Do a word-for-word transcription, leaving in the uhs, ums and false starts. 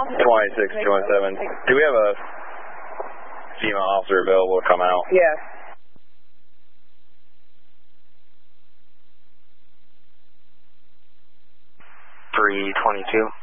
twenty-six twenty-seven. Do we have a female officer available to come out? Yes. three twenty-two.